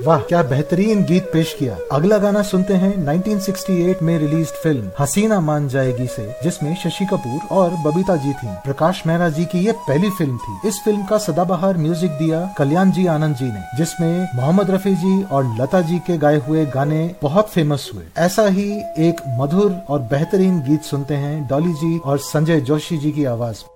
वाह क्या बेहतरीन गीत पेश किया। अगला गाना सुनते हैं 1968 में रिलीज फिल्म हसीना मान जाएगी से, जिसमें शशि कपूर और बबीता जी थीं। प्रकाश मेहरा जी की ये पहली फिल्म थी। इस फिल्म का सदाबहार म्यूजिक दिया कल्याण जी आनंद जी ने, जिसमें मोहम्मद रफी जी और लता जी के गाए हुए गाने बहुत फेमस हुए। ऐसा ही एक मधुर और बेहतरीन गीत सुनते हैं डॉली जी और संजय जोशी जी की आवाज।